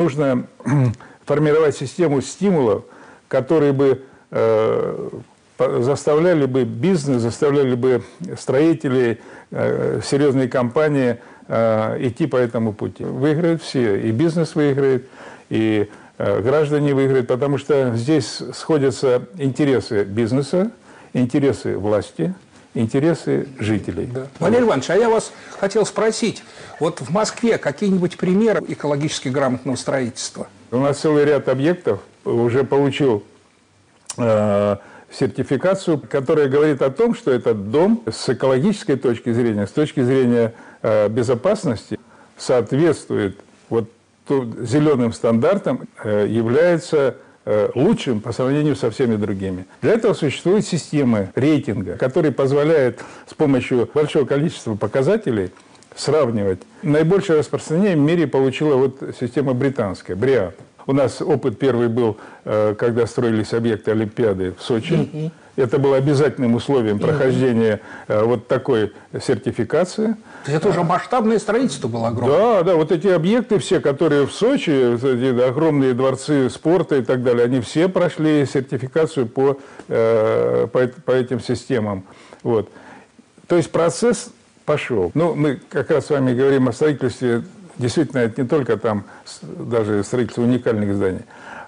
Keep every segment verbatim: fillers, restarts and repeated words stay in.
Нужно формировать систему стимулов, которые бы э, заставляли бы бизнес, заставляли бы строителей, э, серьезные компании э, идти по этому пути. Выиграют все, и бизнес выиграет, и э, граждане выиграют, потому что здесь сходятся интересы бизнеса, интересы власти, интересы жителей. Да. Валерий Иванович, а я вас хотел спросить, вот в Москве какие-нибудь примеры экологически грамотного строительства? У нас целый ряд объектов уже получил э, сертификацию, которая говорит о том, что этот дом с экологической точки зрения, с точки зрения э, безопасности соответствует вот зеленым стандартам, э, является лучшим по сравнению со всеми другими. Для этого существует система рейтинга, которая позволяет с помощью большого количества показателей сравнивать. Наибольшее распространение в мире получила вот система британская, бриат. У нас опыт первый был, когда строились объекты Олимпиады в Сочи. Mm-hmm. Это было обязательным условием прохождения mm-hmm. вот такой сертификации. Это уже масштабное строительство было огромное. Да, да, вот эти объекты все, которые в Сочи, эти огромные дворцы спорта и так далее, они все прошли сертификацию по, э, по, по этим системам. Вот. То есть процесс пошел. Ну, мы как раз с вами говорим о строительстве, действительно, это не только там даже строительство уникальных зданий,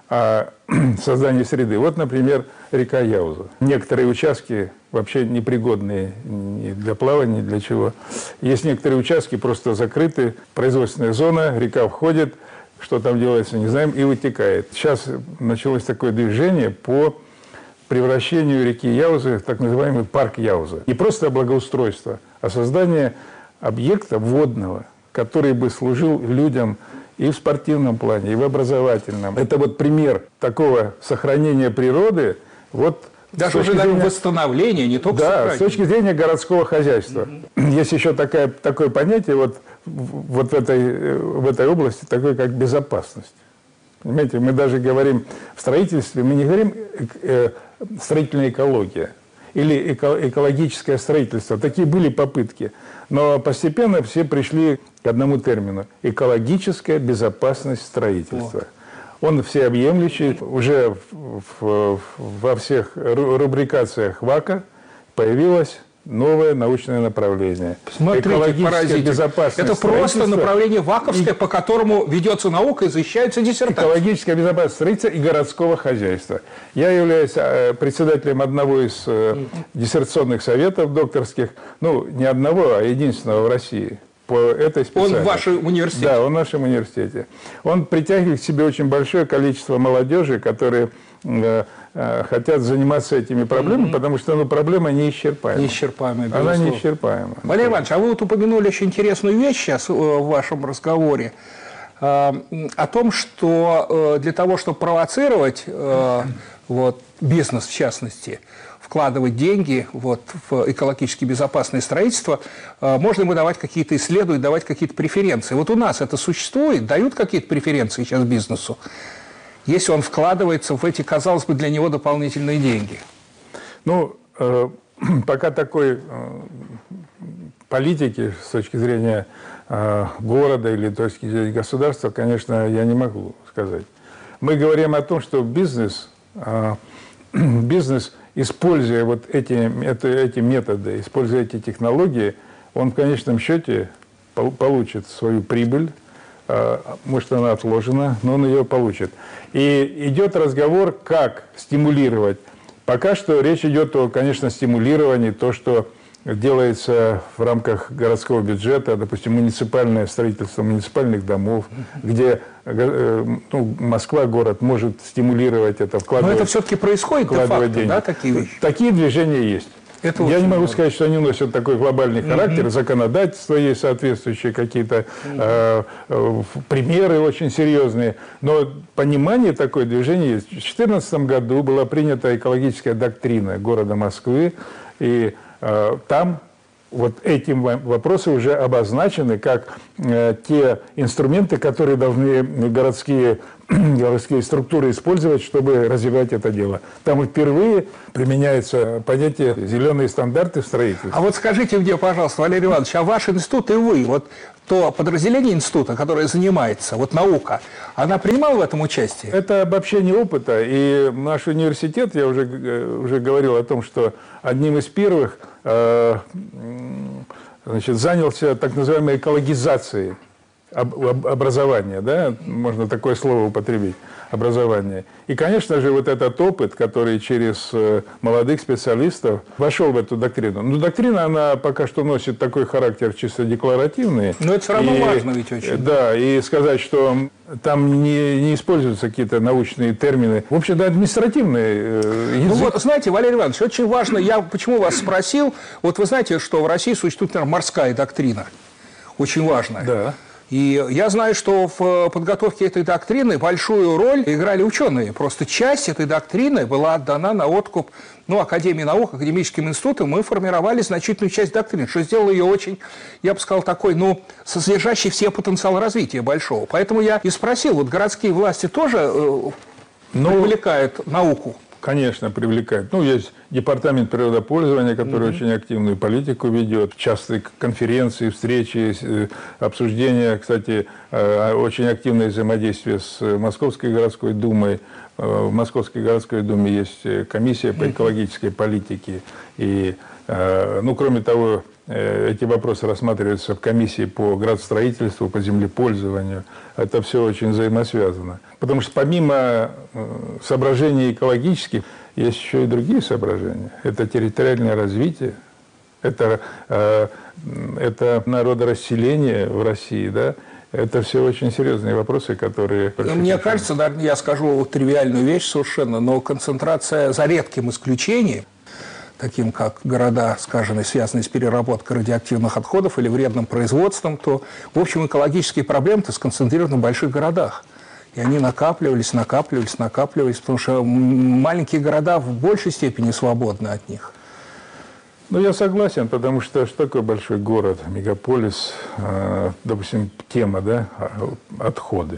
а создание среды. Вот, например, река Яуза. Некоторые участки вообще непригодные ни для плавания, ни для чего. Есть некоторые участки просто закрыты, производственная зона, река входит, что там делается, не знаем, и вытекает. Сейчас началось такое движение по превращению реки Яузы в так называемый парк Яуза. Не просто благоустройство, а создание объекта водного, который бы служил людям и в спортивном плане, и в образовательном. Это вот пример такого сохранения природы. Вот даже уже зрения... восстановления, не только да, сохранения. С точки зрения городского хозяйства. Mm-hmm. Есть еще такое, такое понятие вот, вот в, этой, в этой области, такое как безопасность. Понимаете, мы даже говорим в строительстве, мы не говорим э, строительная экология или эко, экологическое строительство. Такие были попытки. Но постепенно все пришли к одному термину – экологическая безопасность строительства. О. Он всеобъемлющий. Уже в, в, во всех рубрикациях ВАКа появилось новое научное направление. Смотрите, паразитик. Это просто направление ВАКовское, и... по которому ведется наука и защищается диссертация. Экологическая безопасность строительства и городского хозяйства. Я являюсь председателем одного из mm-hmm. диссертационных советов докторских, ну, не одного, а единственного в России. По этой специальности. Он в вашем университете? Да, он в нашем университете. Он притягивает к себе очень большое количество молодежи, которые э, э, хотят заниматься этими проблемами, mm-hmm. потому что ну, проблема неисчерпаема. Неисчерпаемая, Она неисчерпаема. Валерий Иванович, а вы вот упомянули очень интересную вещь сейчас в вашем разговоре. Э, о том, что э, для того, чтобы провоцировать э, вот, бизнес, в частности, вкладывать деньги вот, в экологически безопасное строительство, можно ему давать какие-то исследования, давать какие-то преференции. Вот у нас это существует, дают какие-то преференции сейчас бизнесу, если он вкладывается в эти, казалось бы, для него дополнительные деньги. Ну, э, пока такой э, политики с точки зрения э, города или с точки зрения государства, конечно, я не могу сказать. Мы говорим о том, что бизнес, э, бизнес используя вот эти, это, эти методы, используя эти технологии, он в конечном счете получит свою прибыль, может, она отложена, но он ее получит. И идет разговор, как стимулировать. Пока что речь идет о, конечно, стимулировании, то, что делается в рамках городского бюджета, допустим, муниципальное строительство муниципальных домов, где ну, Москва, город, может стимулировать это, вкладывать. Но это все-таки происходит де-факто, да, такие вещи? Такие движения есть. Это Я не могу много. сказать, что они носят такой глобальный характер, mm-hmm. законодательство есть соответствующие какие-то mm-hmm. э, примеры очень серьезные, но понимание такое движение есть. В две тысячи четырнадцатом году была принята экологическая доктрина города Москвы, и э, там вот эти вопросы уже обозначены как э, те инструменты, которые должны городские, городские структуры использовать, чтобы развивать это дело. Там впервые применяется понятие «зеленые стандарты в строительстве». А вот скажите мне, пожалуйста, Валерий Иванович, а ваш институт и вы, вот то подразделение института, которое занимается, вот наука, она принимала в этом участие? Это обобщение опыта, и наш университет, я уже, уже говорил о том, что одним из первых э, значит, занялся так называемой экологизацией образования, да, можно такое слово употребить, образование. И, конечно же, вот этот опыт, который через молодых специалистов вошел в эту доктрину. Но доктрина, она пока что носит такой характер чисто декларативный. Но это все равно и, важно ведь очень. Да, и сказать, что там не, не используются какие-то научные термины. В общем-то, административный язык. Ну вот, знаете, Валерий Иванович, очень важно, я почему вас спросил, вот вы знаете, что в России существует, например, морская доктрина, очень важная. Да. И я знаю, что в подготовке этой доктрины большую роль играли ученые. Просто часть этой доктрины была отдана на откуп ну, Академии наук, академическим институтам. Мы формировали значительную часть доктрины, что сделало ее очень, я бы сказал, такой, ну, содержащий все потенциал развития большого. Поэтому я и спросил, вот городские власти тоже э, ну, привлекают науку? Конечно, привлекает. Ну, есть департамент природопользования, который mm-hmm. очень активную политику ведет. Частые конференции, встречи, обсуждения. Кстати, очень активное взаимодействие с Московской городской думой. В Московской городской думе есть комиссия по экологической политике. И, ну, кроме того, эти вопросы рассматриваются в комиссии по градостроительству, по землепользованию. Это все очень взаимосвязано. Потому что помимо соображений экологических, есть еще и другие соображения. Это территориальное развитие, это, это народорасселение в России, да? Это все очень серьезные вопросы, которые... Мне кажется, наверное, я скажу тривиальную вещь совершенно, но концентрация, за редким исключением, таким как города, скажем, связанные с переработкой радиоактивных отходов или вредным производством, то, в общем, экологические проблемы-то сконцентрированы в больших городах. И они накапливались, накапливались, накапливались, потому что маленькие города в большей степени свободны от них. Ну, я согласен, потому что что такое большой город, мегаполис, э, допустим, тема, да, отходы.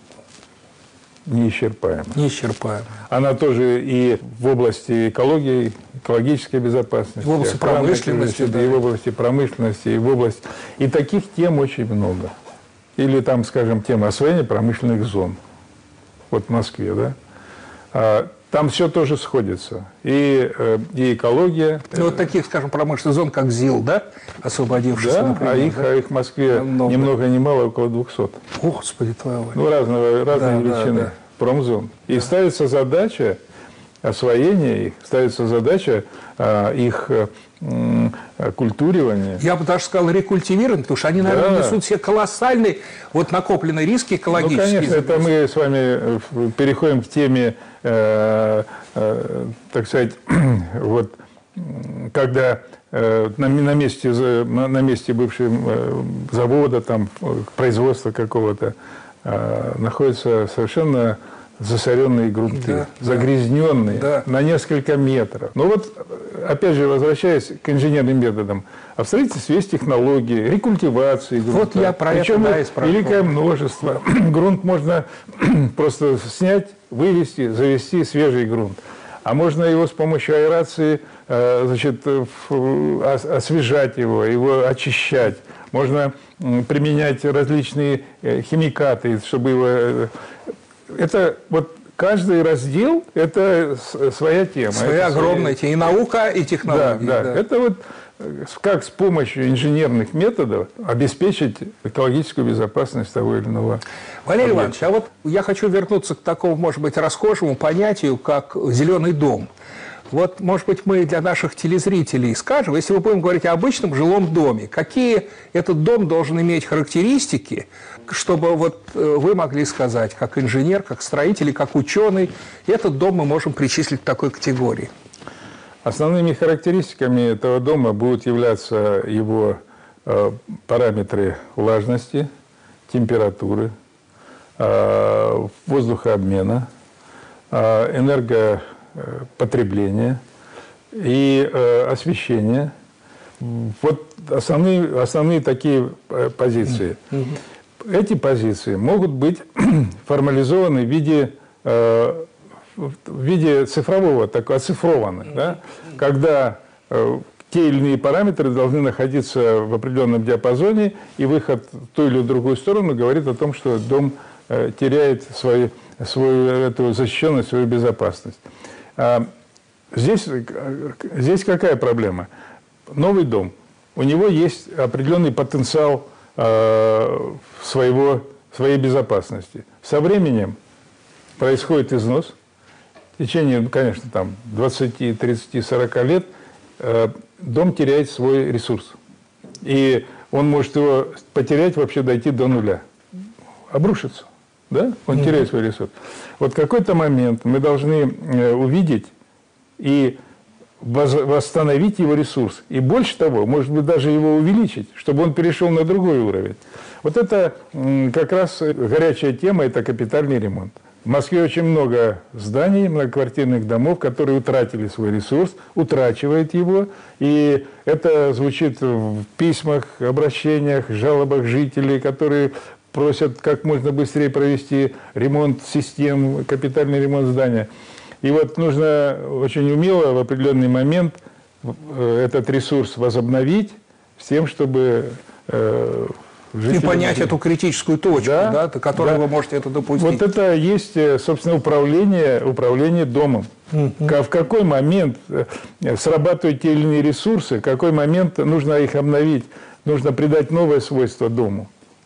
Неисчерпаема. Неисчерпаема. Она тоже и в области экологии, экологической безопасности, в области промышленности, да. И в области промышленности, и в области... И таких тем очень много. Или там, скажем, тема освоения промышленных зон. Вот в Москве, да. А, там все тоже сходится. И, и экология... Ну, вот таких, скажем, промышленных зон, как ЗИЛ, да? Освободившихся, да, например. А их, да? а их в Москве много. ни много ни мало, около двухсот. Господи, твоя воля. Ну, разного, разной да, величины да, да. промзон. И да. ставится задача освоения их, ставится задача а, их м, культуривания. Я бы даже сказал рекультивирование, потому что они, наверное, да. несут все колоссальный вот накопленный риск экологический. Ну, конечно, это мы с вами переходим к теме, э, э, так сказать, вот, когда э, на, на, месте, на, на месте бывшего э, завода, там, производства какого-то, э, находятся совершенно засоренные грунты, да, загрязненные да. на несколько метров. Но вот, опять же, возвращаясь к инженерным методам, а в строительстве есть технологии рекультивации грунта. Вот я про Причем это, да, великое множество. Грунт можно просто снять, вывести, завести свежий грунт. А можно его с помощью аэрации, значит, освежать его, его очищать. Можно применять различные химикаты, чтобы его... Это вот каждый раздел – это своя тема. Своя это огромная тема. И наука, и технологии. Да, да. да. Это вот как с помощью инженерных методов обеспечить экологическую безопасность того или иного Валерий объекта. Иванович, а вот я хочу вернуться к такому, может быть, расхожему понятию, как «зеленый дом». Вот, может быть, мы для наших телезрителей скажем, если мы будем говорить о обычном жилом доме, какие этот дом должен иметь характеристики, чтобы вот вы могли сказать, как инженер, как строитель, как ученый, этот дом мы можем причислить к такой категории. Основными характеристиками этого дома будут являться его э, параметры влажности, температуры, э, воздухообмена, э, энергопотребления и э, освещения. Вот основные, основные такие позиции. Mm-hmm. Эти позиции могут быть формализованы в виде, э, в виде цифрового, так, оцифрованных, да? Когда э, те или иные параметры должны находиться в определенном диапазоне, и выход в ту или другую сторону говорит о том, что дом э, теряет свою, свою эту защищенность, свою безопасность. А здесь, здесь какая проблема? Новый дом. У него есть определенный потенциал э, своего, своей безопасности. Со временем происходит износ. В течение, конечно, там двадцати, тридцати, сорока лет э, дом теряет свой ресурс. И он может его потерять, вообще дойти до нуля. Обрушиться. Да? Он mm-hmm. теряет свой ресурс. Вот в какой-то момент мы должны э, увидеть и восстановить его ресурс. И больше того, может быть, даже его увеличить, чтобы он перешел на другой уровень. Вот это как раз горячая тема, это капитальный ремонт. В Москве очень много зданий, многоквартирных домов, которые утратили свой ресурс, утрачивают его. И это звучит в письмах, обращениях, жалобах жителей, которые просят как можно быстрее провести ремонт систем, капитальный ремонт здания. И вот нужно очень умело в определенный момент этот ресурс возобновить с тем, чтобы э, жители... И понять эту критическую точку, да, да, до которой да. вы можете это допустить. Вот это есть, собственно, управление, управление домом. Угу. В какой момент срабатывают те или иные ресурсы, в какой момент нужно их обновить, нужно придать новое свойство дому.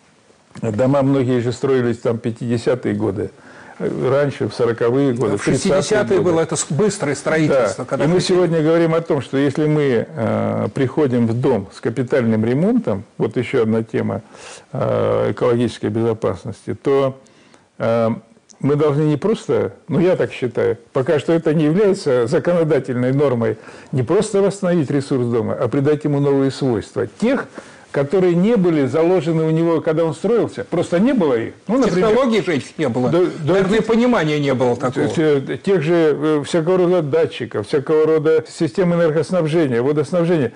Дома многие же строились там в пятидесятые годы. Раньше, в сороковые годы, в шестидесятые было это быстрое строительство. Да. Когда И мы хотели... сегодня говорим о том, что если мы э, приходим в дом с капитальным ремонтом, вот еще одна тема э, экологической безопасности, то э, мы должны не просто, ну я так считаю, пока что это не является законодательной нормой, не просто восстановить ресурс дома, а придать ему новые свойства. Тех, которые не были заложены у него, когда он строился. Просто не было их. Ну, например, технологий же этих не было. Да, да, понимания не было такого. Тех же всякого рода датчиков, всякого рода систем энергоснабжения, водоснабжения.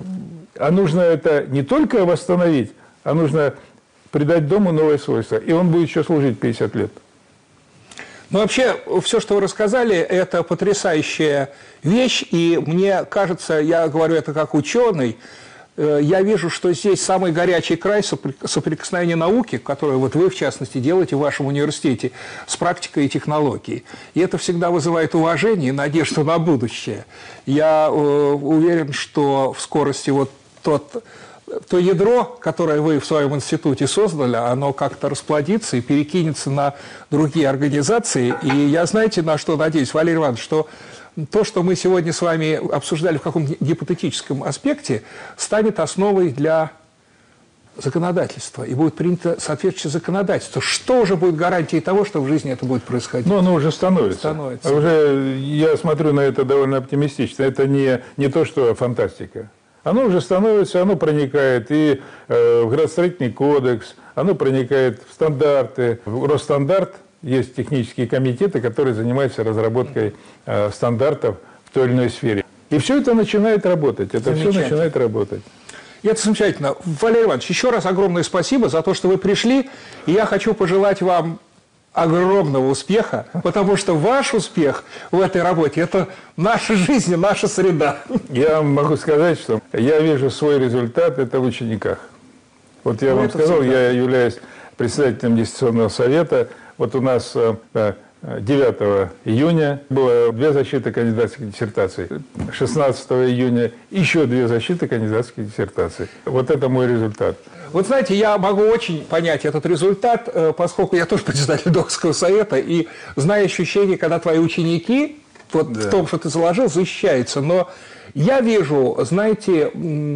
А нужно это не только восстановить, а нужно придать дому новое свойство. И он будет еще служить пятьдесят лет. Ну, вообще, все, что вы рассказали, это потрясающая вещь. И мне кажется, я говорю это как ученый, я вижу, что здесь самый горячий край соприкосновения науки, которую вот вы, в частности, делаете в вашем университете, с практикой и технологией. И это всегда вызывает уважение и надежду на будущее. Я э, уверен, что в скорости вот тот, то ядро, которое вы в своем институте создали, оно как-то расплодится и перекинется на другие организации. И я, знаете, на что надеюсь, Валерий Иванович, что то, что мы сегодня с вами обсуждали в каком-то гипотетическом аспекте, станет основой для законодательства. И будет принято соответствующее законодательство. Что же будет гарантией того, что в жизни это будет происходить? Ну, оно уже становится. становится. Уже, я смотрю на это довольно оптимистично. Это не, не то, что фантастика. Оно уже становится, оно проникает и э, в градостроительный кодекс, оно проникает в стандарты. В Росстандарт есть технические комитеты, которые занимаются разработкой э, стандартов в той или иной сфере. И все это начинает работать. Это все начинает работать. И это замечательно. Валерий Иванович, еще раз огромное спасибо за то, что вы пришли. И я хочу пожелать вам огромного успеха, потому что ваш успех в этой работе – это наша жизнь, наша среда. Я вам могу сказать, что я вижу свой результат – это в учениках. Вот я ну, вам сказал, всегда. Я являюсь председателем диссертационного совета. Вот у нас девятого июня было две защиты кандидатских диссертаций. шестнадцатого июня еще две защиты кандидатских диссертаций. Вот это мой результат. Вот знаете, я могу очень понять этот результат, поскольку я тоже председатель докторского совета, и знаю ощущение, когда твои ученики вот да. в том, что ты заложил, защищаются. Но я вижу, знаете,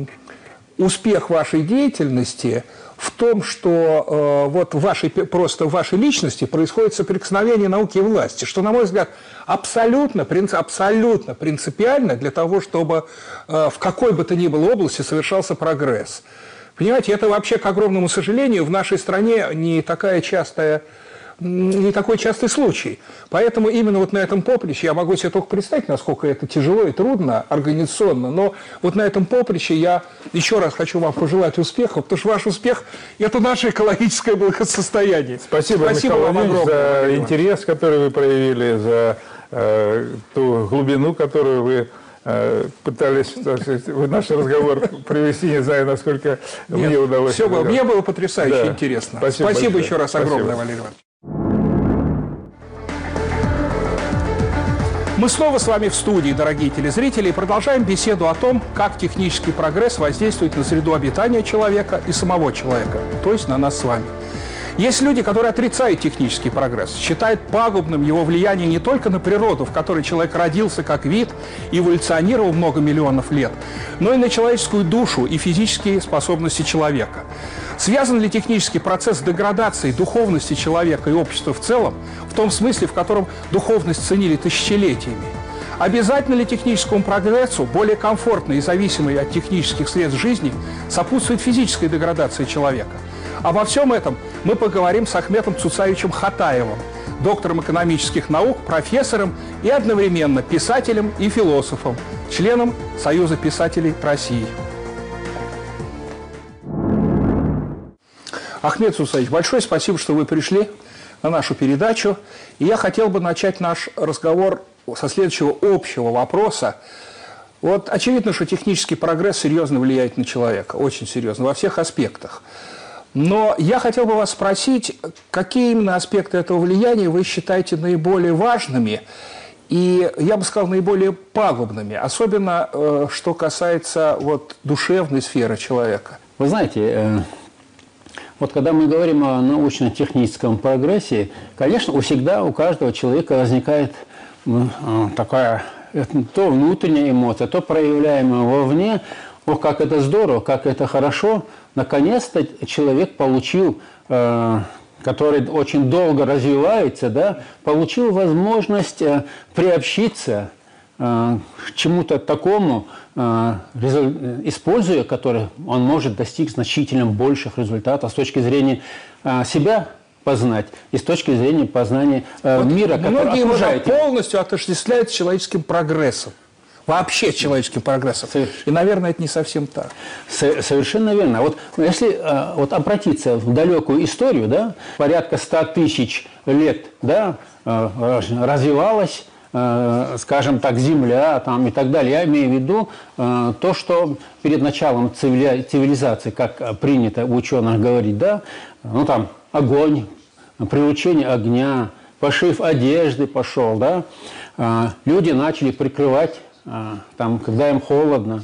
успех вашей деятельности в том, что э, вот в вашей, просто в вашей личности происходит соприкосновение науки и власти, что, на мой взгляд, абсолютно, принцип, абсолютно принципиально для того, чтобы э, в какой бы то ни было области совершался прогресс. Понимаете, это вообще, к огромному сожалению, в нашей стране не такая частая, не такой частый случай. Поэтому именно вот на этом поприще, я могу себе только представить, насколько это тяжело и трудно организационно, но вот на этом поприще я еще раз хочу вам пожелать успехов, потому что ваш успех – это наше экологическое благосостояние. Спасибо, Спасибо Михаил вам огромное, за Владимир. интерес, который вы проявили, за э, ту глубину, которую вы э, пытались, так сказать, в наш разговор привести, не знаю, насколько Нет, мне удалось. Все было, мне было потрясающе Да. интересно. Спасибо, Спасибо большое. еще раз Спасибо. огромное, Валерий Иванович. Мы снова с вами в студии, дорогие телезрители, и продолжаем беседу о том, как технический прогресс воздействует на среду обитания человека и самого человека, то есть на нас с вами. Есть люди, которые отрицают технический прогресс, считают пагубным его влияние не только на природу, в которой человек родился как вид и эволюционировал много миллионов лет, но и на человеческую душу и физические способности человека. Связан ли технический процесс с деградацией духовности человека и общества в целом, в том смысле, в котором духовность ценили тысячелетиями? Обязательно ли техническому прогрессу, более комфортной и зависимой от технических средств жизни, сопутствует физической деградации человека? Обо всем этом мы поговорим с Ахметом Цуцаевичем Хатаевым, доктором экономических наук, профессором и одновременно писателем и философом, членом Союза писателей России. Ахмет Цуцаевич, большое спасибо, что вы пришли на нашу передачу. И я хотел бы начать наш разговор со следующего общего вопроса. Вот очевидно, что технический прогресс серьезно влияет на человека, очень серьезно, во всех аспектах. Но я хотел бы вас спросить, какие именно аспекты этого влияния вы считаете наиболее важными и, я бы сказал, наиболее пагубными, особенно э, что касается вот, душевной сферы человека? Вы знаете, э, вот когда мы говорим о научно-техническом прогрессе, конечно, всегда у каждого человека возникает э, такая э, то внутренняя эмоция, то проявляемая вовне. Ох, как это здорово, как это хорошо. Наконец-то человек получил, э, который очень долго развивается, да, получил возможность э, приобщиться э, к чему-то такому, э, используя который он может достичь значительно больших результатов с точки зрения э, себя познать и с точки зрения познания э, вот мира, который многие окружает его его. полностью отождествляют с человеческим прогрессом. Вообще с человеческим прогрессом. И, наверное, это не совсем так. Совершенно верно. Вот если вот, обратиться в далекую историю, да, порядка ста тысяч лет, да, развивалась, скажем так, Земля там, и так далее. Я имею в виду то, что перед началом цивилизации, как принято у ученых говорить, да, ну там огонь, приручение огня, пошив одежды пошел, да, люди начали прикрывать, там, когда им холодно,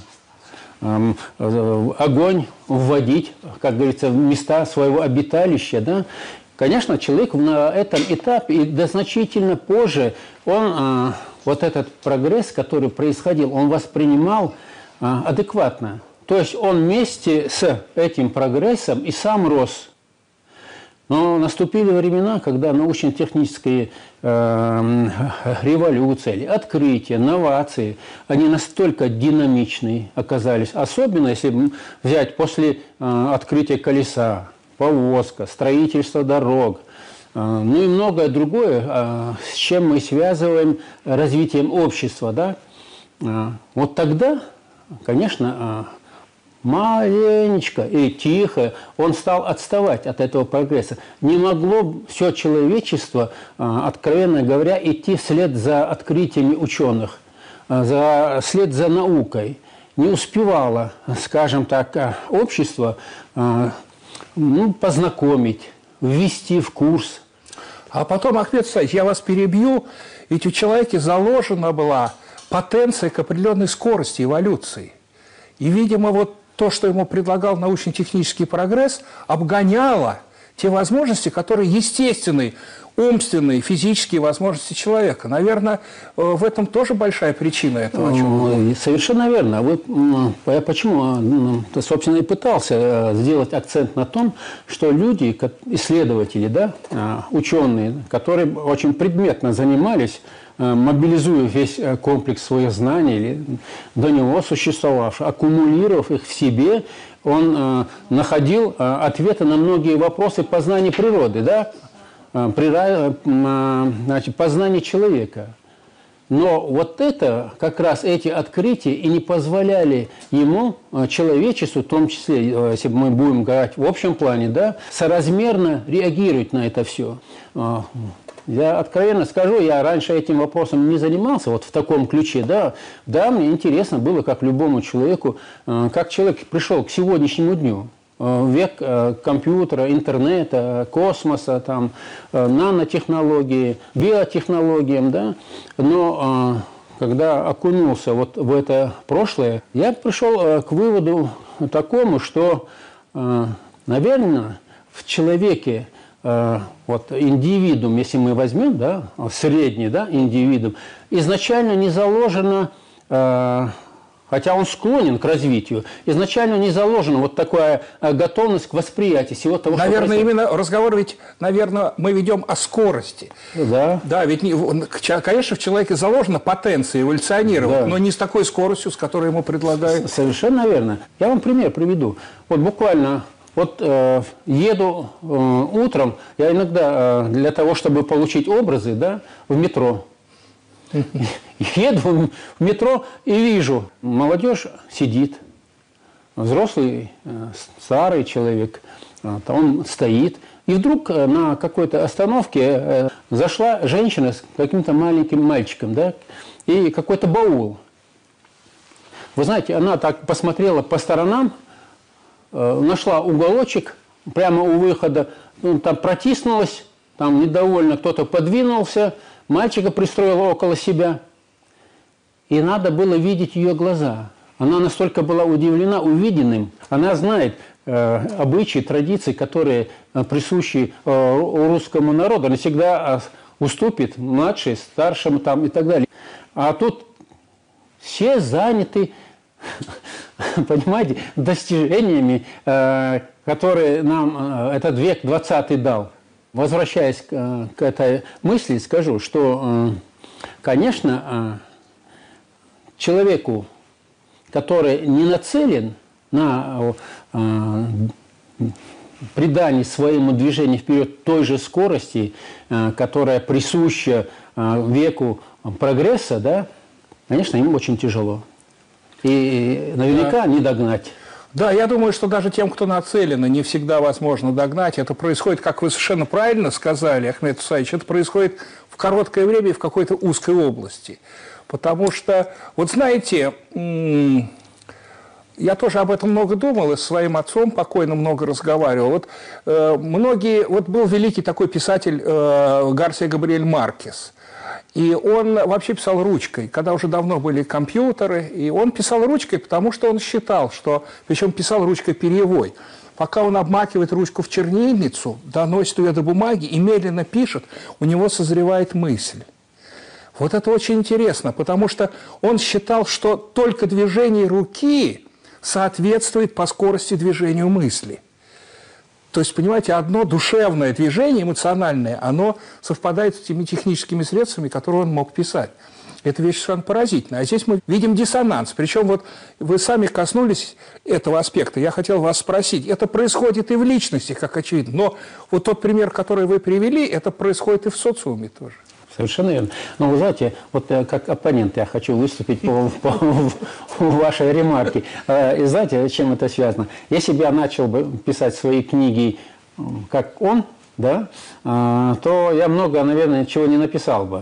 огонь вводить, как говорится, в места своего обиталища, да. Конечно, человек на этом этапе и до значительно позже, он вот этот прогресс, который происходил, он воспринимал адекватно. То есть он вместе с этим прогрессом и сам рос. Но наступили времена, когда научно-технические э, революции, или открытия, новации, они настолько динамичные оказались. Особенно, если взять после э, открытия колеса, повозка, строительство дорог, э, ну и многое другое, э, с чем мы связываем развитием общества. Да? Э, вот тогда, конечно, э, маленечко и тихо он стал отставать от этого прогресса. Не могло все человечество, откровенно говоря, идти вслед за открытиями ученых, за, вслед за наукой. Не успевало, скажем так, общество ну, познакомить, ввести в курс. А потом, Ахмет Цуцаевич, я вас перебью, ведь у человека заложена была потенция к определенной скорости эволюции. И, видимо, вот то, что ему предлагал научно-технический прогресс, обгоняло те возможности, которые естественные, умственные, физические возможности человека. Наверное, в этом тоже большая причина этого. Совершенно верно. Вы, я почему, собственно, и пытался сделать акцент на том, что люди, исследователи, да, ученые, которые очень предметно занимались, мобилизуя весь комплекс своих знаний, или до него существовавший, аккумулировав их в себе, он э, находил э, ответы на многие вопросы познания природы, да? э, при, э, значит, познания человека. Но вот это, как раз эти открытия и не позволяли ему, э, человечеству, в том числе, э, если мы будем говорить в общем плане, да, соразмерно реагировать на это все. Э, Я откровенно скажу, я раньше этим вопросом не занимался, вот в таком ключе, да. Да, мне интересно было, как любому человеку, как человек пришел к сегодняшнему дню. Век компьютера, интернета, космоса, там, нанотехнологии, биотехнологиям, да. Но когда окунулся вот в это прошлое, я пришел к выводу такому, что, наверное, в человеке, вот индивидуум, если мы возьмем, да, средний, да, индивидуум, изначально не заложено, хотя он склонен к развитию, изначально не заложена вот такая готовность к восприятию всего того, наверное, что происходит. именно разговор ведь, наверное, мы ведем о скорости. Да. Да, ведь, не, конечно, в человеке заложена потенция эволюционировать, Да. но не с такой скоростью, с которой ему предлагают. Совершенно верно. Я вам пример приведу. Вот буквально, вот э, еду э, утром, я иногда э, для того, чтобы получить образы, да, в метро. Еду в метро и вижу, молодежь сидит, взрослый, старый человек, он стоит. И вдруг на какой-то остановке зашла женщина с каким-то маленьким мальчиком, да, и какой-то баул. Вы знаете, она так посмотрела по сторонам, нашла уголочек прямо у выхода, там протиснулась, там недовольно кто-то подвинулся, мальчика пристроила около себя. И надо было видеть ее глаза. Она настолько была удивлена увиденным. Она знает э, обычаи, традиции, которые э, присущи э, русскому народу. Она всегда уступит младшей, старшему там, и так далее. А тут все заняты, понимаете, достижениями, э, которые нам э, этот век двадцатый дал. Возвращаясь к, к этой мысли, скажу, что, э, конечно, э, человеку, который не нацелен на э, придание своему движению вперед той же скорости, э, которая присуща э, веку прогресса, да, конечно, ему очень тяжело. И наверняка да. не догнать. Да, я думаю, что даже тем, кто нацелен, не всегда возможно догнать. Это происходит, как вы совершенно правильно сказали, Ахмед Усаевич, это происходит в короткое время и в какой-то узкой области. Потому что, вот знаете, я тоже об этом много думал, и с своим отцом покойно много разговаривал. Вот э, многие, вот был великий такой писатель э, Гарсия Габриэль Маркес. И он вообще писал ручкой, когда уже давно были компьютеры. И он писал ручкой, потому что он считал, что... Причем писал ручкой перьевой. Пока он обмакивает ручку в чернильницу, доносит ее до бумаги и медленно пишет, у него созревает мысль. Вот это очень интересно, потому что он считал, что только движение руки соответствует по скорости движению мысли. То есть, понимаете, одно душевное движение, эмоциональное, оно совпадает с теми техническими средствами, которые он мог писать. Это вещь совершенно поразительная. А здесь мы видим диссонанс. Причем вот вы сами коснулись этого аспекта. Я хотел вас спросить, это происходит и в личности, как очевидно, но вот тот пример, который вы привели, это происходит и в социуме тоже. Совершенно верно. Но вы знаете, вот как оппонент я хочу выступить по, по, по вашей ремарке. И знаете, чем это связано? Если бы я начал бы писать свои книги, как он, да, то я много, наверное, чего не написал бы.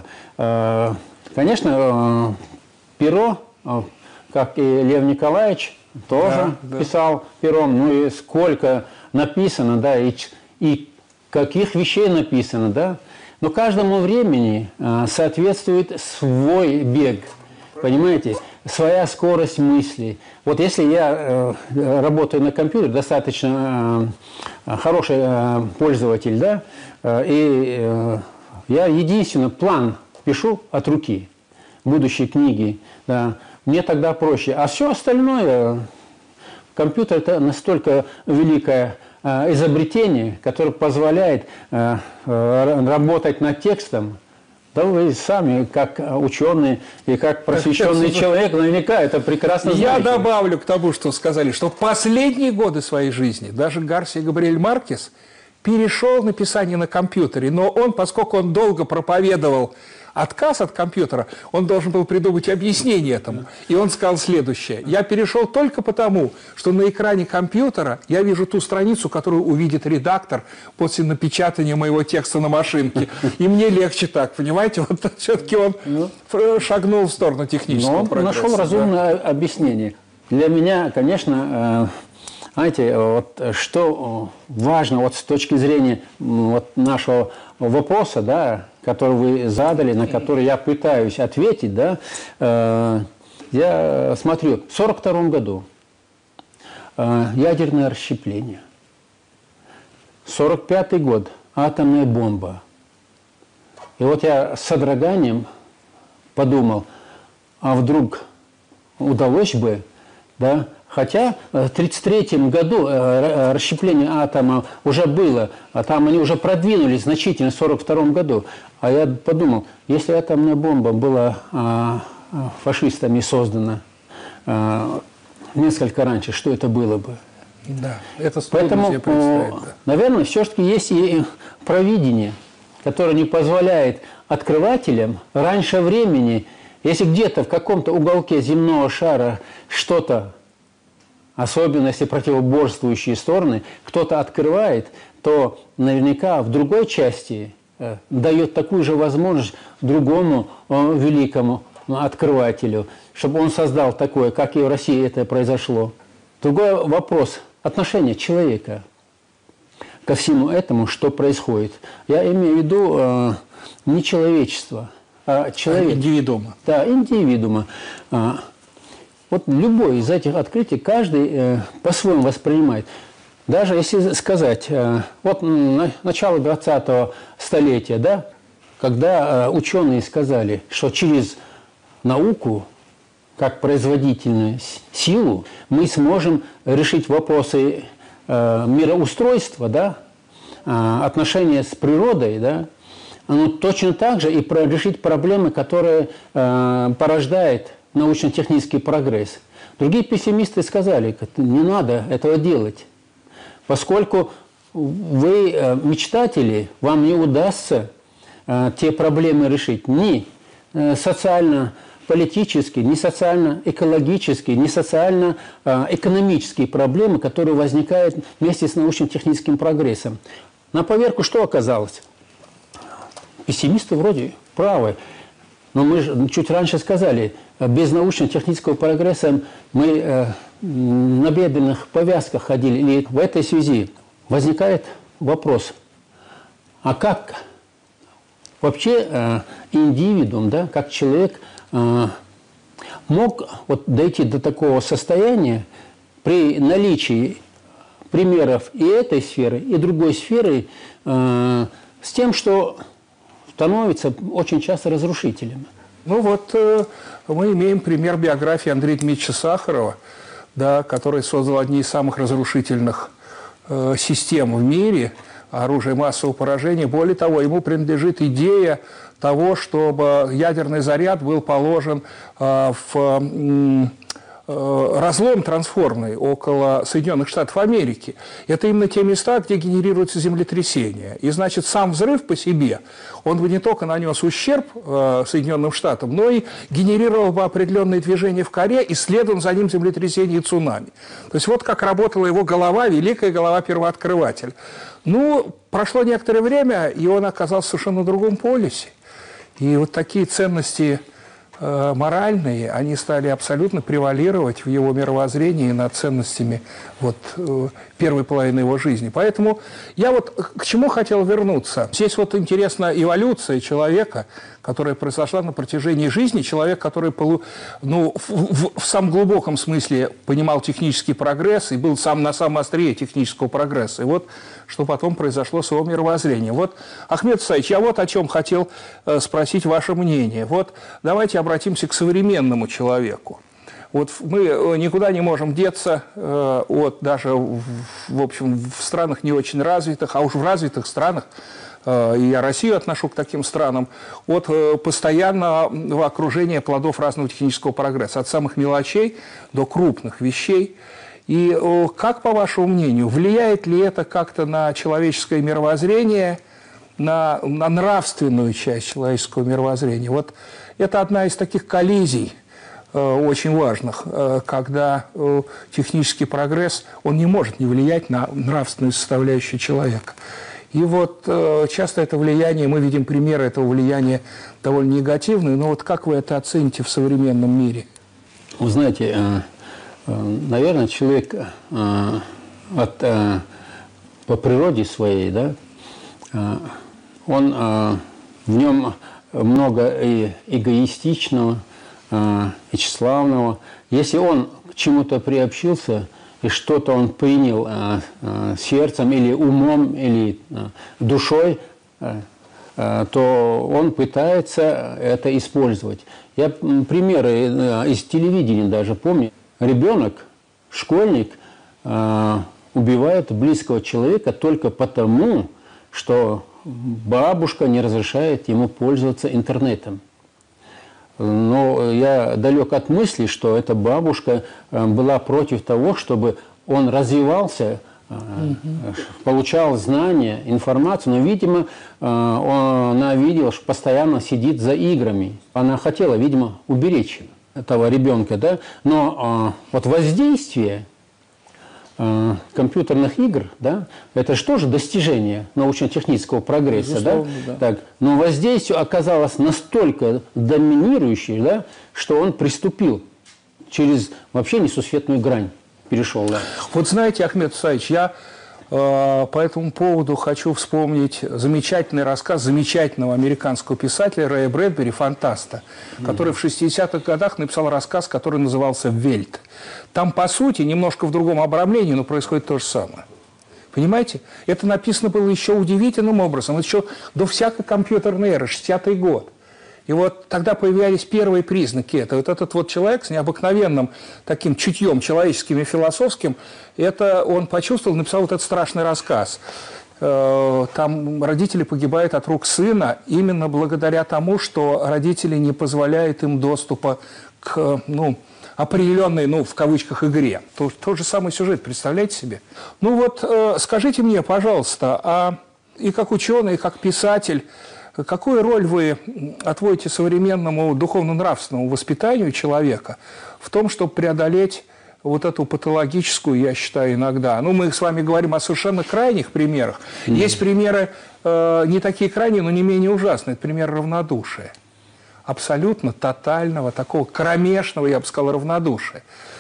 Конечно, Перо, как и Лев Николаевич, тоже да, писал да. пером. Ну и сколько написано, да, и, и каких вещей написано, да. Но каждому времени а, соответствует свой бег, понимаете, своя скорость мысли. Вот если я э, работаю на компьютере, достаточно э, хороший э, пользователь, да, э, и э, я единственный план пишу от руки, будущей книги, да, мне тогда проще. А все остальное, компьютер – это настолько великая изобретение, которое позволяет э, э, работать над текстом. Да вы сами, как ученый и как просвещенный человек, наверняка это прекрасно знаете. Я добавлю к тому, что сказали, что последние годы своей жизни даже Гарсия Габриэль Маркес перешел на писание на компьютере, но он, поскольку он долго проповедовал отказ от компьютера, он должен был придумать объяснение этому. И он сказал следующее. Я перешел только потому, что на экране компьютера я вижу ту страницу, которую увидит редактор после напечатания моего текста на машинке. И мне легче так, понимаете? Вот все-таки он шагнул в сторону технического Но он прогресса. нашел разумное да. объяснение. Для меня, конечно, знаете, вот что важно вот с точки зрения вот нашего вопроса, да, который вы задали, на который я пытаюсь ответить, да, я смотрю, в сорок втором году ядерное расщепление, сорок пятый год атомная бомба. И вот я с содроганием подумал, а вдруг удалось бы, да, хотя в тридцать третьем году расщепление атома уже было, а там они уже продвинулись значительно в сорок втором году. А я подумал, если атомная бомба была а, фашистами создана а, несколько раньше, что это было бы? Да, это Поэтому, себе представить. Да. наверное, все-таки есть и провидение, которое не позволяет открывателям раньше времени, если где-то в каком-то уголке земного шара что-то, особенно если противоборствующие стороны, кто-то открывает, то наверняка в другой части э, дает такую же возможность другому э, великому открывателю, чтобы он создал такое, как и в России это произошло. Другой вопрос – отношение человека ко всему этому, что происходит. Я имею в виду э, не человечество, а человек. А индивидуума. Да, индивидуума. А, вот любое из этих открытий каждый э, по-своему воспринимает. Даже если сказать, э, вот на, начало двадцатого столетия, да, когда э, ученые сказали, что через науку, как производительную силу, мы сможем решить вопросы э, мироустройства, да, э, отношения с природой, да, но точно так же и про, решить проблемы, которые э, порождает научно-технический прогресс. Другие пессимисты сказали, не надо этого делать, поскольку вы э, мечтатели, вам не удастся э, те проблемы решить ни э, социально-политические, ни социально-экологические, ни социально-экономические проблемы, которые возникают вместе с научно-техническим прогрессом. На поверку что оказалось? Пессимисты вроде правы, но мы же чуть раньше сказали, без научно-технического прогресса мы э, на бедренных повязках ходили. И в этой связи возникает вопрос, а как вообще э, индивидуум, да, как человек э, мог вот дойти до такого состояния при наличии примеров и этой сферы, и другой сферы э, с тем, что становится очень часто разрушителем. Ну вот э, мы имеем пример биографии Андрея Дмитриевича Сахарова, да, который создал одни из самых разрушительных э, систем в мире, оружие массового поражения. Более того, ему принадлежит идея того, чтобы ядерный заряд был положен э, в э, разлом трансформный около Соединенных Штатов Америки. Это именно те места, где генерируются землетрясения. И, значит, сам взрыв по себе, он бы не только нанес ущерб э, Соединенным Штатам, но и генерировал бы определенные движения в коре, и следом за ним землетрясение и цунами. То есть вот как работала его голова, великая голова-первооткрыватель. Ну, прошло некоторое время, и он оказался совершенно на другом полюсе. И вот такие ценности моральные, они стали абсолютно превалировать в его мировоззрении над ценностями вот, первой половины его жизни. Поэтому я вот к чему хотел вернуться. Здесь вот интересна эволюция человека, которая произошла на протяжении жизни. Человек, который ну, в, в, в самом глубоком смысле понимал технический прогресс и был сам на самом острие технического прогресса. И вот что потом произошло с его мировоззрением. Вот, Ахмед Саидович, я вот о чем хотел э, спросить ваше мнение. Вот давайте обратимся к современному человеку. Вот мы никуда не можем деться, э, от, даже в, в общем в странах не очень развитых, а уж в развитых странах, э, и я Россию отношу к таким странам, от э, постоянного окружения плодов разного технического прогресса, от самых мелочей до крупных вещей. И как, по вашему мнению, влияет ли это как-то на человеческое мировоззрение, на, на нравственную часть человеческого мировоззрения. Вот это одна из таких коллизий э, очень важных, э, когда э, технический прогресс, он не может не влиять на нравственную составляющую человека. И вот э, часто это влияние, мы видим примеры этого влияния довольно негативные, но вот как вы это оцените в современном мире? Вы знаете, э, э, наверное, человек э, от, э, по природе своей, да, э, он, э, в нем много и эгоистичного, э, и тщеславного. Если он к чему-то приобщился, и что-то он принял э, э, сердцем или умом, или э, душой, э, э, то он пытается это использовать. Я примеры э, из телевидения даже помню. Ребенок, школьник э, убивает близкого человека только потому, что бабушка не разрешает ему пользоваться интернетом. Но я далек от мысли, что эта бабушка была против того, чтобы он развивался, угу. получал знания, информацию, но, видимо, она видела, что постоянно сидит за играми. Она хотела, видимо, уберечь этого ребенка, да? Но вот воздействие компьютерных игр, да, это же тоже достижение научно-технического прогресса, да? Да. Так, но воздействие оказалось настолько доминирующее, да, что он приступил через вообще несусветную грань, перешел. Да. Вот знаете, Ахмед Саич, я э, по этому поводу хочу вспомнить замечательный рассказ замечательного американского писателя Рэя Брэдбери, фантаста, mm-hmm. который в шестидесятых годах написал рассказ, который назывался «Вельт». Там, по сути, немножко в другом обрамлении, но происходит то же самое. Понимаете? Это написано было еще удивительным образом, еще до всякой компьютерной эры, шестидесятый год. И вот тогда появлялись первые признаки этого. Вот этот вот человек с необыкновенным таким чутьем человеческим и философским, это он почувствовал, написал вот этот страшный рассказ. Там родители погибают от рук сына именно благодаря тому, что родители не позволяют им доступа к, ну, определенной, ну, в кавычках, игре. То, тот же самый сюжет, представляете себе? Ну вот, э, скажите мне, пожалуйста, а и как ученый, и как писатель, какую роль вы отводите современному духовно-нравственному воспитанию человека в том, чтобы преодолеть вот эту патологическую, я считаю, иногда. Ну, мы с вами говорим о совершенно крайних примерах. Mm-hmm. Есть примеры э, не такие крайние, но не менее ужасные. Это пример равнодушия. Абсолютно тотального, такого кромешного, я бы сказал, равнодушия.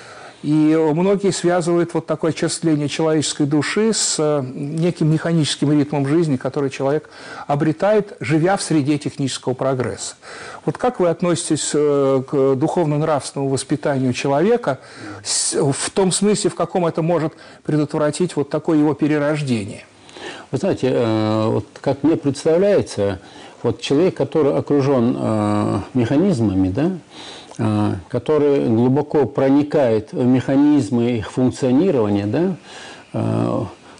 И многие связывают вот такое осчастливление человеческой души с неким механическим ритмом жизни, который человек обретает, живя в среде технического прогресса. Вот как вы относитесь к духовно-нравственному воспитанию человека в том смысле, в каком это может предотвратить вот такое его перерождение? Вы знаете, вот как мне представляется, вот человек, который окружен э, механизмами, да, э, который глубоко проникает в механизмы их функционирования, да, э,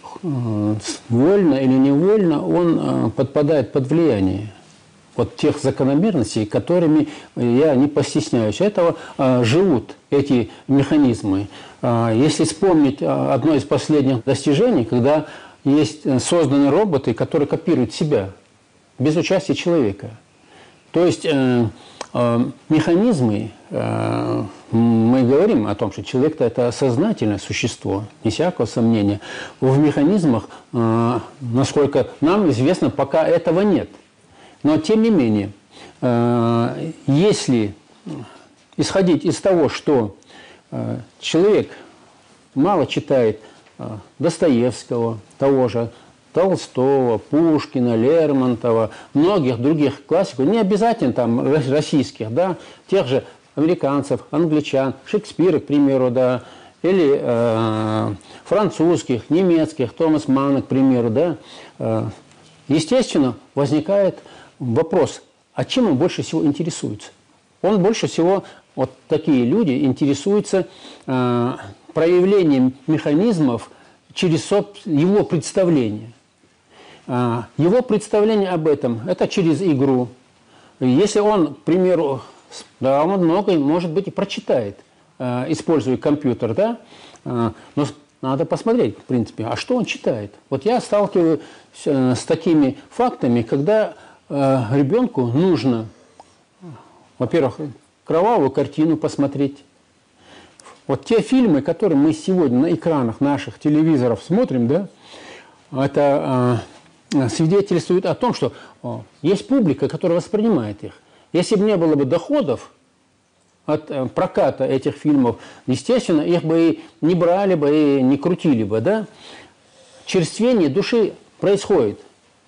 э, вольно или невольно он э, подпадает под влияние вот тех закономерностей, которыми я не постесняюсь. Этого э, живут эти механизмы. Э, если вспомнить э, одно из последних достижений, когда есть созданы роботы, которые копируют себя без участия человека. То есть э, э, механизмы, э, мы говорим о том, что человек-то это сознательное существо, не всякого сомнения. В механизмах, э, насколько нам известно, пока этого нет. Но тем не менее, э, если исходить из того, что э, человек мало читает э, Достоевского, того же, Толстого, Пушкина, Лермонтова, многих других классиков, не обязательно там российских, да, тех же американцев, англичан, Шекспира, к примеру, да, или э, французских, немецких, Томас Манн, к примеру, да, э, естественно, возникает вопрос, а чем он больше всего интересуется? Он больше всего, вот такие люди, интересуются э, проявлением механизмов через его представление. Его представление об этом – это через игру. Если он, к примеру, да, он много, может быть, и прочитает, используя компьютер, да, но надо посмотреть, в принципе, а что он читает. Вот я сталкиваюсь с такими фактами, когда э, ребенку нужно, во-первых, кровавую картину посмотреть. Вот те фильмы, которые мы сегодня на экранах наших телевизоров смотрим, да, это э, свидетельствует о том, что э, есть публика, которая воспринимает их. Если бы не было бы доходов от э, проката этих фильмов, естественно, их бы и не брали бы, и не крутили бы, да. Черствение души происходит.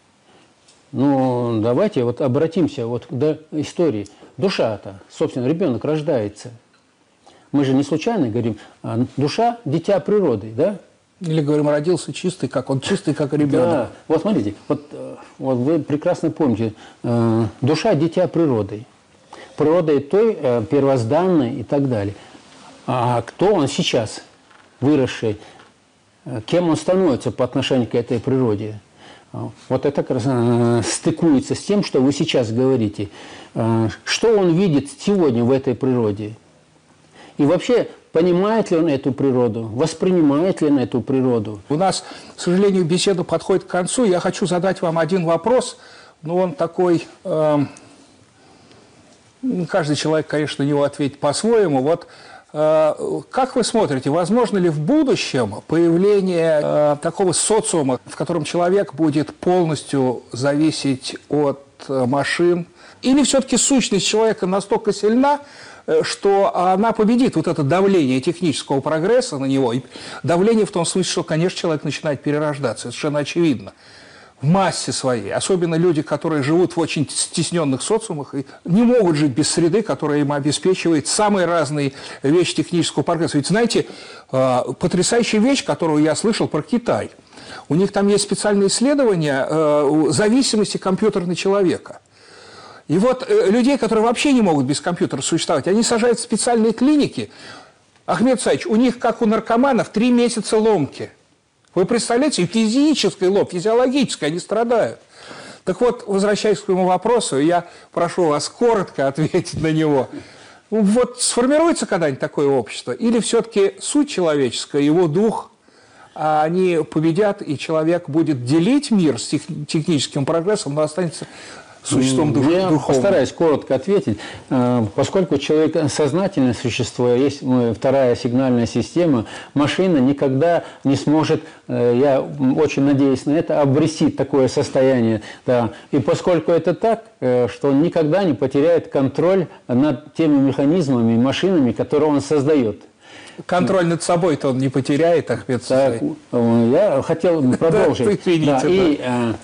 Ну, давайте вот обратимся вот к истории. Душа-то, собственно, ребенок рождается. Мы же не случайно говорим, а душа – дитя природы, да? Или говорим, родился чистый, как он чистый, как и ребенок. Да, вот смотрите, вот, вот вы прекрасно помните, э, душа – дитя природы. Природой той, э, первозданной и так далее. А кто он сейчас, выросший, э, кем он становится по отношению к этой природе? Вот это как раз э, стыкуется с тем, что вы сейчас говорите. Э, что он видит сегодня в этой природе? И вообще, понимает ли он эту природу, воспринимает ли он эту природу? У нас, к сожалению, беседа подходит к концу. Я хочу задать вам один вопрос, но он такой... Э, каждый человек, конечно, на него ответит по-своему. Вот э, как вы смотрите, возможно ли в будущем появление э, такого социума, в котором человек будет полностью зависеть от э, машин? Или все-таки сущность человека настолько сильна, что она победит вот это давление технического прогресса на него, и давление в том смысле, что, конечно, человек начинает перерождаться, это совершенно очевидно, в массе своей, особенно люди, которые живут в очень стесненных социумах и не могут жить без среды, которая им обеспечивает самые разные вещи технического прогресса. Ведь, знаете, потрясающая вещь, которую я слышал про Китай, у них там есть специальные исследования зависимости компьютера человека. И вот э, людей, которые вообще не могут без компьютера существовать, они сажают в специальные клиники. Ахмед Саич, у них, как у наркоманов, три месяца ломки. Вы представляете, физической лом, физиологической, они страдают. Так вот, возвращаясь к моему вопросу, я прошу вас коротко ответить на него. Вот сформируется когда-нибудь такое общество? Или все-таки суть человеческая, его дух, они победят, и человек будет делить мир с тех, техническим прогрессом, но останется... существом дух, Я духовным. постараюсь коротко ответить. Поскольку человек сознательное существо, есть вторая сигнальная система, машина никогда не сможет, я очень надеюсь на это, обрести такое состояние. Да. И поскольку это так, что он никогда не потеряет контроль над теми механизмами, машинами, которые он создает. Контроль над собой-то он не потеряет, Ахмед Саич. Я хотел продолжить. Да, и,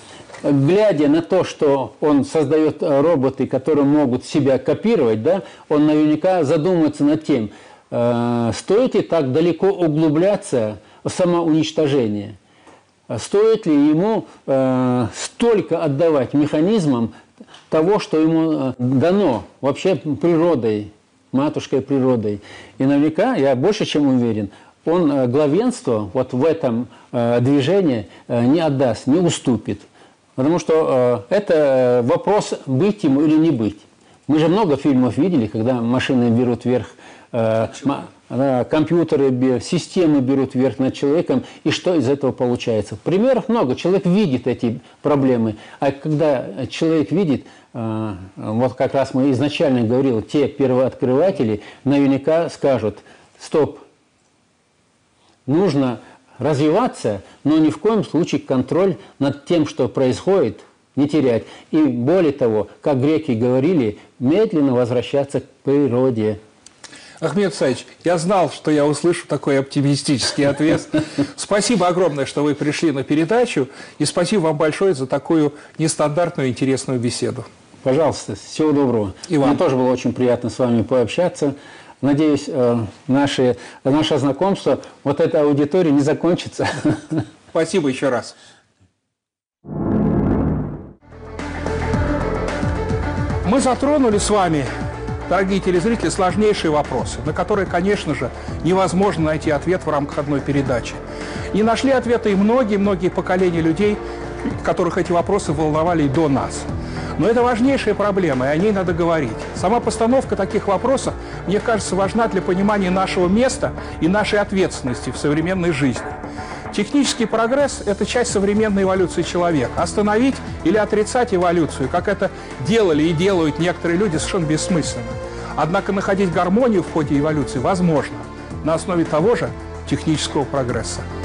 глядя на то, что он создает роботы, которые могут себя копировать, да, он наверняка задумается над тем, э, стоит ли так далеко углубляться в самоуничтожение, стоит ли ему э, столько отдавать механизмам того, что ему дано вообще природой, матушкой природой. И наверняка, я больше чем уверен, он главенство вот в этом э, движении э, не отдаст, не уступит. Потому что э, это вопрос, быть ему или не быть. Мы же много фильмов видели, когда машины берут вверх, э, э, компьютеры, системы берут вверх над человеком, и что из этого получается. Примеров много. Человек видит эти проблемы. А когда человек видит, э, вот как раз мы изначально говорили, те первооткрыватели наверняка скажут: стоп, нужно развиваться, но ни в коем случае контроль над тем, что происходит, не терять. И более того, как греки говорили, медленно возвращаться к природе. Ахмед Саич, я знал, что я услышу такой оптимистический ответ. Спасибо огромное, что вы пришли на передачу, и спасибо вам большое за такую нестандартную интересную беседу. Пожалуйста, всего доброго. И вам. Мне тоже было очень приятно с вами пообщаться. Надеюсь, наше, наше знакомство, вот эта аудитория не закончится. Спасибо еще раз. Мы затронули с вами, дорогие телезрители, сложнейшие вопросы, на которые, конечно же, невозможно найти ответ в рамках одной передачи. И нашли ответы и многие-многие поколения людей, которых эти вопросы волновали и до нас. Но это важнейшая проблема, и о ней надо говорить. Сама постановка таких вопросов, мне кажется, важна для понимания нашего места и нашей ответственности в современной жизни. Технический прогресс – это часть современной эволюции человека. Остановить или отрицать эволюцию, как это делали и делают некоторые люди, совершенно бессмысленно. Однако находить гармонию в ходе эволюции возможно на основе того же технического прогресса.